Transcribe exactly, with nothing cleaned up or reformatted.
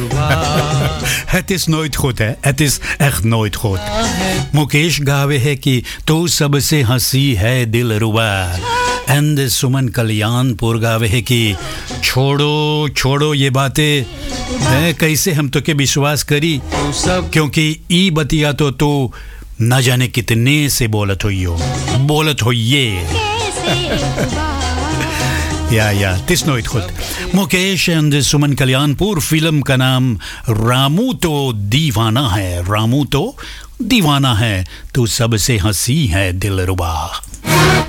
Het is nooit goed, hè? Het is echt nooit goed. Mukesh गावे है कि तू सबसे हंसी है दिलरुबा एंड सुमन कल्याणपुर गावे है कि छोड़ो छोड़ो ये बातें है कैसे हम तो के विश्वास करी क्योंकि ई बतिया तो तू न जाने कितने से बोलत होइयो बोलत होइए या या तिस nooit goed Mukesh and Suman Kalyanpur film का नाम रामू तो दीवाना है रामू तो दीवाना है तू सबसे हंसी है दिलरुबा